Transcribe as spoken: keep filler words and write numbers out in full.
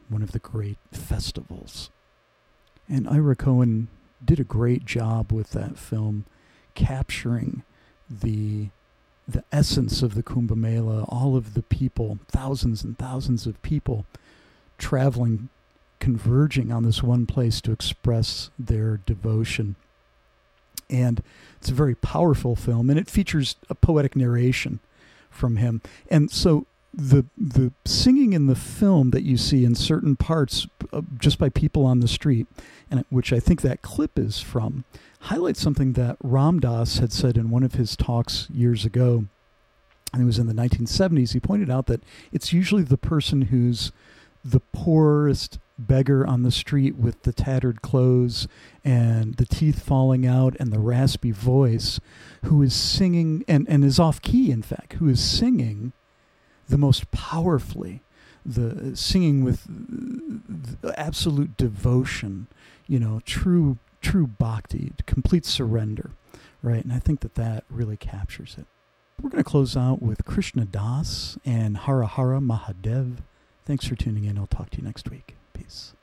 one of the great festivals. And Ira Cohen did a great job with that film, capturing the the essence of the Kumbh Mela, all of the people, thousands and thousands of people traveling, converging on this one place to express their devotion. And it's a very powerful film, and it features a poetic narration from him. And so the the singing in the film that you see in certain parts, uh, just by people on the street, and which I think that clip is from, highlights something that Ram Dass had said in one of his talks years ago. And it was in the nineteen seventies. He pointed out that it's usually the person who's the poorest beggar on the street with the tattered clothes and the teeth falling out and the raspy voice who is singing, and, and is off key, in fact, who is singing the most powerfully, the singing with the absolute devotion, you know, true true bhakti, complete surrender, right? And I think that that really captures it. We're going to close out with Krishna Das and Hara Hara Mahadev. Thanks for tuning in. I'll talk to you next week. Peace.